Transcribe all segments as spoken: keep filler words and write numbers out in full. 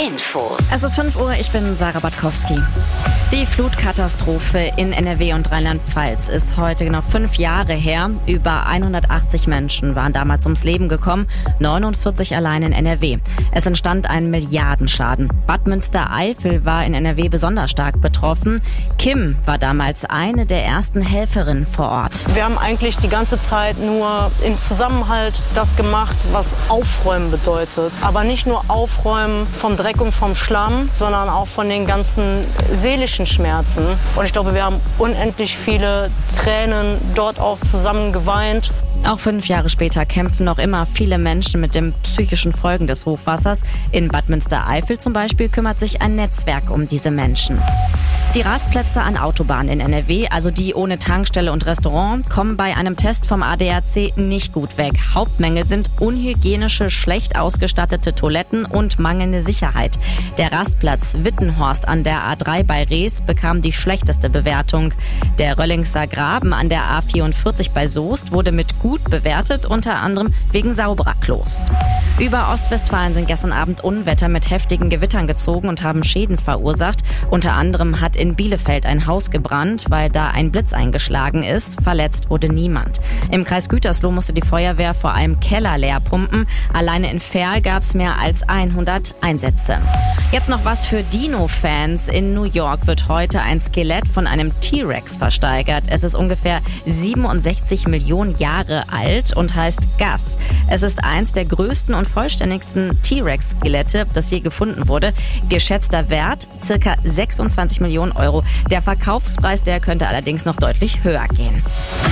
Infos. Es ist fünf Uhr, ich bin Sarah Batkowski. Die Flutkatastrophe in N R W und Rheinland-Pfalz ist heute genau fünf Jahre her. Über hundertachtzig Menschen waren damals ums Leben gekommen, neunundvierzig allein in N R W. Es entstand ein Milliardenschaden. Bad Münstereifel war in N R W besonders stark betroffen. Kim war damals eine der ersten Helferinnen vor Ort. Wir haben eigentlich die ganze Zeit nur im Zusammenhalt das gemacht, was Aufräumen bedeutet. Aber nicht nur Aufräumen vom Dreck und vom Schlamm, sondern auch von den ganzen seelischen Schmerzen. Und ich glaube, wir haben unendlich viele Tränen dort auch zusammen geweint. Auch fünf Jahre später kämpfen noch immer viele Menschen mit den psychischen Folgen des Hochwassers. In Bad Münstereifel zum Beispiel kümmert sich ein Netzwerk um diese Menschen. Die Rastplätze an Autobahnen in N R W, also die ohne Tankstelle und Restaurant, kommen bei einem Test vom A D A C nicht gut weg. Hauptmängel sind unhygienische, schlecht ausgestattete Toiletten und mangelnde Sicherheit. Der Rastplatz Wittenhorst an der A drei bei Rees bekam die schlechteste Bewertung. Der Röllingser Graben an der A vierundvierzig bei Soest wurde mit gut bewertet, unter anderem wegen sauberer Klos. Über Ostwestfalen sind gestern Abend Unwetter mit heftigen Gewittern gezogen und haben Schäden verursacht. Unter anderem hat in Bielefeld ein Haus gebrannt, weil da ein Blitz eingeschlagen ist. Verletzt wurde niemand. Im Kreis Gütersloh musste die Feuerwehr vor allem Keller leer pumpen. Alleine in Verl gab es mehr als hundert Einsätze. Jetzt noch was für Dino-Fans. In New York wird heute ein Skelett von einem T-Rex versteigert. Es ist ungefähr siebenundsechzig Millionen Jahre alt und heißt Gus. Es ist eins der größten und vollständigsten T-Rex-Skelette, das je gefunden wurde. Geschätzter Wert circa sechsundzwanzig Millionen Euro. Der Verkaufspreis, der könnte allerdings noch deutlich höher gehen.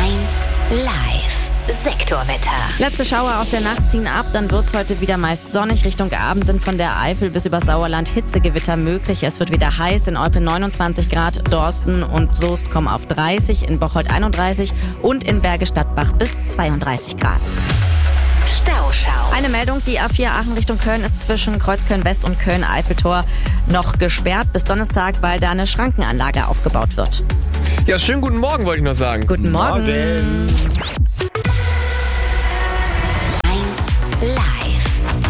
eins Live. Sektorwetter. Letzte Schauer aus der Nacht ziehen ab, dann wird's heute wieder meist sonnig. Richtung Abend sind von der Eifel bis über Sauerland Hitzegewitter möglich. Es wird wieder heiß, in Olpe neunundzwanzig Grad, Dorsten und Soest kommen auf dreißig, in Bocholt einunddreißig und in Bergisch Gladbach bis zweiunddreißig Grad. Stauschau. Eine Meldung, die A vier Aachen Richtung Köln ist zwischen Kreuzköln-West und Köln-Eiffeltor noch gesperrt bis Donnerstag, weil da eine Schrankenanlage aufgebaut wird. Ja, schönen guten Morgen, wollte ich noch sagen. Guten Morgen. Morgen. eins Live.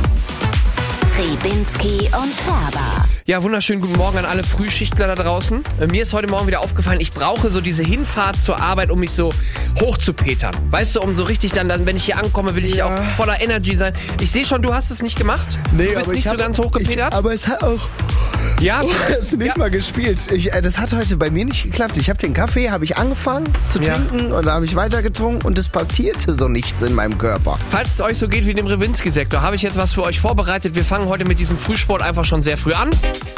Ribinski und Färber. Ja, wunderschönen guten Morgen an alle Frühschichtler da draußen. Mir ist heute Morgen wieder aufgefallen, ich brauche so diese Hinfahrt zur Arbeit, um mich so hochzupetern. Weißt du, um so richtig dann, dann wenn ich hier ankomme, will ich ja. auch voller Energy sein. Ich sehe schon, du hast es nicht gemacht. Nee, du bist aber nicht ich so hab, ganz hochgepetert. Ich, aber es hat auch... Ja, Oh, hast du nicht ja. mal gespielt. Ich, äh, das hat heute bei mir nicht geklappt. Ich habe den Kaffee, habe ich angefangen zu Ja. trinken und da habe ich weiter getrunken und es passierte so nichts in meinem Körper. Falls es euch so geht wie dem Ribinski-Sektor, habe ich jetzt was für euch vorbereitet. Wir fangen heute mit diesem Frühsport einfach schon sehr früh an.